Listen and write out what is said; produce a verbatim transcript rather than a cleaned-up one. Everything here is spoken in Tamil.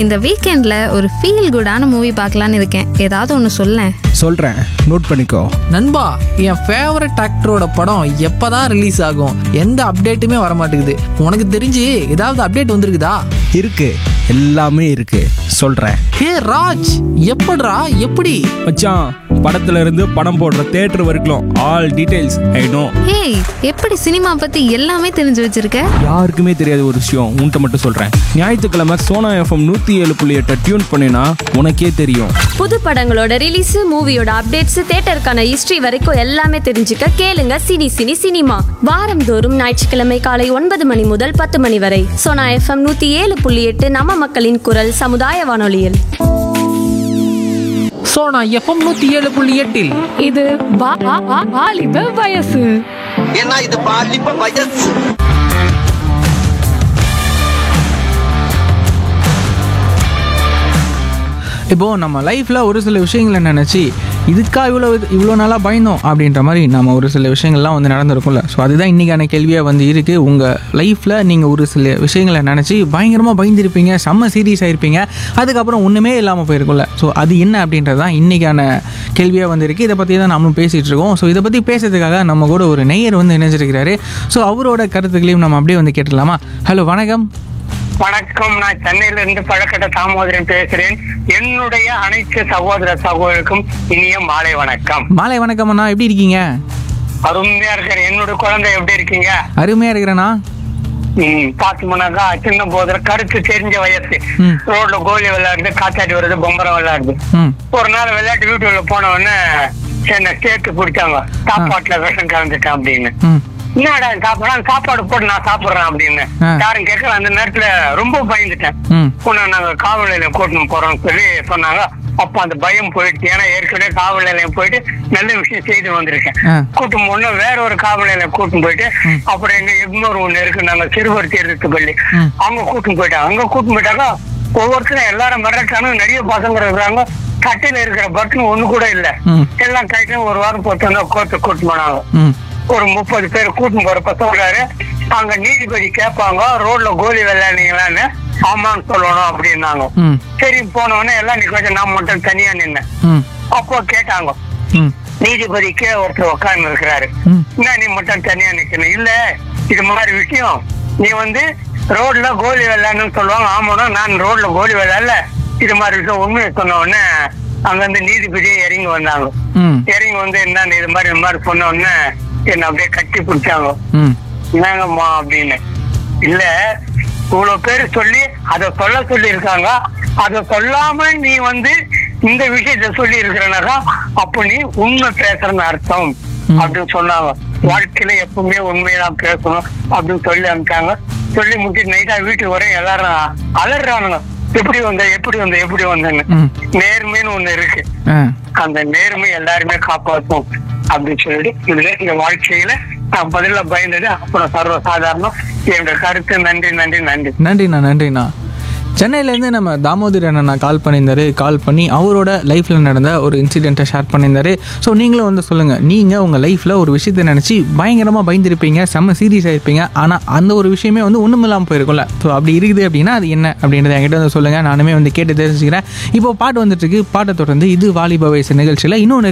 இந்த வீக்கெண்ட்ல ஒரு ஃபீல் குடான மூவி பார்க்கலான்னு இருக்கேன். ஏதாவது ஒன்று சொல்லேன். சொல்கிறேன், நோட் பண்ணிக்கோ. நண்பா, என் ஃபேவரட் ஆக்டரோட படம் எப்பதான் ரிலீஸ் ஆகும்? எந்த அப்டேட்டுமே வர மாட்டேங்குது. உனக்கு தெரிஞ்சு ஏதாவது அப்டேட் வந்திருக்குதா? இருக்கு, எல்லாமே இருக்கு, சொல்கிறேன். ஹே ராஜ், எப்படிடா? எப்படி மச்சான், படத்துல இருந்து படம் போடுற தியேட்டர் வரைக்கும் ஆல் டீடைல்ஸ் ஐ நோ. ஏய், எப்படி சினிமா பத்தி எல்லாமே தெரிஞ்சு வச்சிருக்க? யாருக்குமே தெரியாத ஒரு விஷயம் உன்கிட்ட மட்டும் சொல்றேன். ஞாயிற்றுக்கிழமை சோனா எஃப்எம் நூத்தி ஏழு புள்ளி எட்டை டியூன் பண்ணினா உனக்கே தெரியும். புது படங்களோட ரிலீஸ், மூவியோட அப்டேட்ஸ், தியேட்டருக்கான ஹிஸ்டரி வரைக்கும் எல்லாமே தெரிஞ்சுக்க கேளுங்க சினி சினி சினிமா. வாரந்தோறும் ஞாயிற்றுக்கிழமை காலை ஒன்பது மணி முதல் பத்து மணி வரை சோனா எஃப்எம் நூத்தி ஏழு புள்ளி எட்டு நம்ம மக்களின் குரல் சமுதாய வானொலியில். சோனா எஃப்எம் நூத்தி ஏழு புள்ளி எட்டில் இது வா- வா- வா- வாலிப வயசு. ஏன்னா இது பாலிப்ப வயசு. இப்போது நம்ம லைஃப்பில் ஒரு சில விஷயங்களை நினச்சி இதுக்கா இவ்வளோ இவ்வளோ நாளாக பயந்தோம் அப்படின்ற மாதிரி நம்ம ஒரு சில விஷயங்கள்லாம் வந்து நடந்திருக்கும்ல. ஸோ அதுதான் இன்றைக்கான கேள்வியாக வந்து இருக்குது. உங்கள் லைஃப்பில் நீங்கள் ஒரு சில விஷயங்களை நினச்சி பயங்கரமாக பயந்துருப்பீங்க, செம்ம சீரியஸ் ஆகிருப்பீங்க, அதுக்கப்புறம் ஒன்றுமே இல்லாமல் போயிருக்கும்ல. ஸோ அது என்ன அப்படின்றது தான் இன்றைக்கான கேள்வியாக வந்து இருக்குது. இதை பற்றி தான் நம்மளும் பேசிகிட்டு இருக்கோம். ஸோ இதை பற்றி பேசுறதுக்காக நம்ம கூட ஒரு நேயர் வந்து இணைஞ்சிருக்கிறாரு. ஸோ அவரோட கருத்துக்களையும் நம்ம அப்படியே வந்து கேட்டுடலாமா? ஹலோ, வணக்கம். வணக்கம். நான் சென்னையில இருந்து பழக்கட்ட தாமோதரன் பேசுறேன். என்னுடைய அனைத்து சகோதர சகோதரருக்கும் இனிய மாலை வணக்கம். மாலை வணக்கம் அண்ணா, எப்படி இருக்கீங்க? அருமையா இருக்கிறேன். என்னோட குழந்தை எப்படி இருக்கீங்க? அருமையாக இருக்கிறேண்ணா. ம் பாத்தோம்னாக்கா சின்ன போதுல கருத்து தெரிஞ்ச வயசு. ம். ரோட்ல கோலி விளையாடுது, காத்தாடி வருது, பொம்பரம் விளையாடுது. ம் ஒரு நாள் விளையாட்டு வீட்டுல போன உடனே என்ன சேர்த்து பிடிச்சாங்க, சாப்பாட்டுல விஷம் கலந்துட்டேன் அப்படின்னு. ம் என்னடா சாப்பிடா, சாப்பாடு போட்டு நான் சாப்பிடுறேன் அப்படின்னு ஆ. யாரும் கேட்கல. அந்த நேரத்துல ரொம்ப பயந்துட்டேன். ம் உன்னை நாங்க காவல் நிலையம் கூட்டணும் போறோம்னு சொல்லி சொன்னாங்க. அப்ப அந்த பயம் போயிடுச்சு. ஏன்னா ஏற்கனவே காவல் நிலையம் போயிட்டு நல்ல விஷயம் செய்து வந்திருக்கேன். ஆ. கூட்டம் ஒண்ணு வேற ஒரு காவல் நிலையம் கூட்டும் போயிட்டு அப்புறம் எங்க எக்மோர் ஒண்ணு இருக்கு, நாங்க சிறுவர் தீர்த்து பள்ளி, ம். அங்க கூட்டும் போயிட்டாங்க. அங்க கூட்டும் போயிட்டாக்கா ஒவ்வொருத்தரும் எல்லாரும் மிரட்டானு, நிறைய பசங்க இருக்கிறாங்க. கட்டையில இருக்கிற பட்டன் ஒண்ணு கூட இல்ல. ம். எல்லாம் கைட்டு ஒரு வாரம் போட்டு வந்தா கோர்ட்டு கூட்டு போனாங்க. ம் ஒரு முப்பது பேர் கூட்டம் போறப்ப சொல்றாரு, அங்க நீதிபதி கேட்பாங்க, ரோட்ல கோலி விளையாடுனீங்களான்னு. ஆமான்னு சொல்லணும் அப்படின்னாங்க. ம் சரி போனவொடனே எல்லாம் நீ கொஞ்சம் நான் மட்டும் தனியா நின்னேன். ம் அப்போ கேட்டாங்க, ம் நீதிபதிக்கே ஒருத்தர் உட்கார்ந்து இருக்கிறாரு, ம். என்ன நீ மட்டும் தனியா நிக்கணும்? இல்ல இது மாதிரி விஷயம், நீ வந்து ரோட்ல கோலி விளையாடுன்னு சொல்லுவாங்க. ஆமாண்ணா, நான் ரோட்ல கோலி விளையாடல, இது மாதிரி விஷயம் உண்மையை சொன்ன உடனே அங்க வந்து நீதிபதியே இறங்கி வந்தாங்க. ம் இறங்கி வந்து என்ன இது மாதிரி இந்த மாதிரி சொன்ன உடனே என்ன அப்படியே கட்டி பிடிச்சாங்க. ம் என்னங்கம்மா அப்படின்னு. இல்ல இவ்வளவு பேரு சொல்லி அத சொல்ல சொல்லி இருக்காங்க, அத சொல்லாம நீ வந்து இந்த விஷயத்த சொல்லி இருக்கிறனாக்கா அப்ப நீ உண்மை பேசுறன்னு அர்த்தம் அப்படின்னு சொன்னாங்க. வாழ்க்கையில எப்பவுமே உண்மையெல்லாம் பேசணும் அப்படின்னு சொல்லி அனுப்பிச்சாங்க. சொல்லி முடிச்சு நைட்டா வீட்டுக்கு வர எல்லாரும் அலறானுங்க, எப்படி வந்த எப்படி வந்த எப்படி வந்தேன்னு. ம். நேர்மைன்னு ஒண்ணு இருக்கு, ஆ அந்த நேர்மை எல்லாருமே காப்பாற்றும் அப்படின்னு சொல்லிட்டு இதுல இந்த வாழ்க்கையில நான் பதில பயந்தது அப்புறம் சர்வ சாதாரணம். என்னோட கருத்து. நன்றி நன்றி நன்றி நன்றிண்ணா, நன்றிண்ணா. சென்னையிலேருந்து நம்ம தாமோதரன் அண்ணா கால் பண்ணியிருந்தாரு. கால் பண்ணி அவரோட லைஃப்பில் நடந்த ஒரு இன்சிடெண்ட்டை ஷேர் பண்ணியிருந்தாரு. ஸோ நீங்களும் வந்து சொல்லுங்கள், நீங்கள் உங்கள் லைஃப்பில் ஒரு விஷயத்தை நினச்சி பயங்கரமாக பயந்துருப்பீங்க, செம்ம சீரியஸ் ஆகிருப்பீங்க, ஆனால் அந்த ஒரு விஷயமே வந்து ஒன்றும் இல்லாமல் போயிருக்கும்ல. ஸோ அப்படி இருக்குது அப்படின்னா அது என்ன அப்படின்றத என்கிட்ட வந்து சொல்லுங்கள், நானுமே வந்து கேட்டு தெரிஞ்சுக்கிறேன். இப்போ பாட்டு வந்துட்டுருக்கு. பாட்டை தொடர்ந்து இது வாலிப வயசு நிகழ்ச்சியில் இன்னொன்று